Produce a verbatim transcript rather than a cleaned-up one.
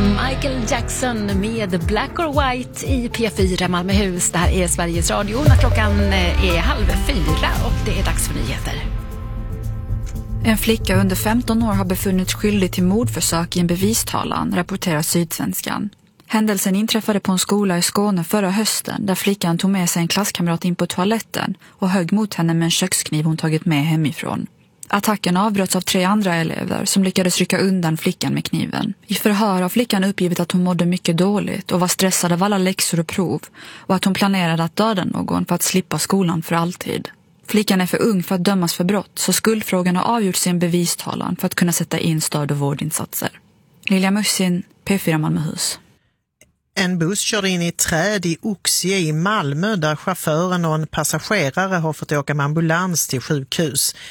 Michael Jackson med Black or White i P fyra Malmöhus. Det här är Sveriges Radio när klockan är halv fyra och det är dags för nyheter. En flicka under femton år har befunnits skyldig till mordförsök i en bevistalan, rapporterar Sydsvenskan. Händelsen inträffade på en skola i Skåne förra hösten där flickan tog med sig en klasskamrat in på toaletten och högg mot henne med en kökskniv hon tagit med hemifrån. Attacken avbröts av tre andra elever som lyckades rycka undan flickan med kniven. I förhör har flickan uppgivit att hon mådde mycket dåligt och var stressad av alla läxor och prov och att hon planerade att döda någon för att slippa skolan för alltid. Flickan är för ung för att dömas för brott så skuldfrågan har avgjorts i en bevistalan för att kunna sätta in stöd- och vårdinsatser. Lilja Mussin, P fyra Malmöhus. En buss körde in i ett träd i Oxie i Malmö där chauffören och en passagerare har fått åka med ambulans till sjukhus.